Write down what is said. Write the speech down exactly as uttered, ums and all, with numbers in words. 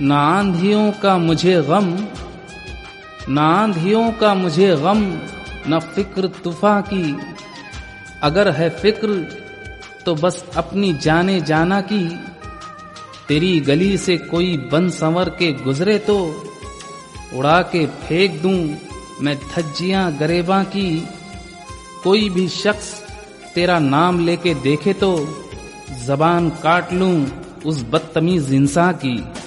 ना आंधियों का मुझे गम, ना आंधियों का मुझे गम, न फिक्र तूफा की। अगर है फिक्र तो बस अपनी जाने जाना की। तेरी गली से कोई बन संवर के गुजरे तो उड़ा के फेंक दूं मैं धज्जियां गरेबां की। कोई भी शख्स तेरा नाम लेके देखे तो जबान काट लूं उस बदतमीज इंसान की।